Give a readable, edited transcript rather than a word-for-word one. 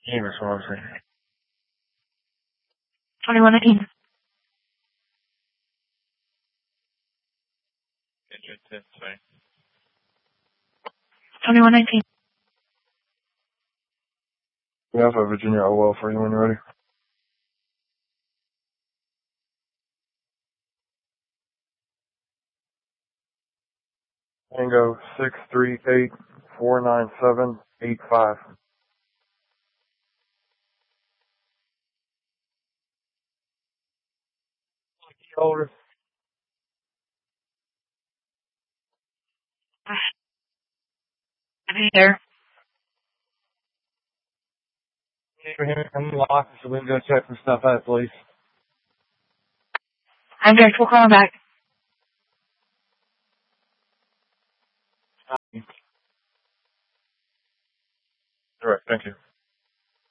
Amos, what I'm saying. 2119. Sorry. 2119. Yeah, Alpha Virginia, OL for you when you're ready. Tango 638-497-85. Holder. Be there. I'm locked, so we can go check some stuff out, please. I'm there. We'll call him back. All right, thank you.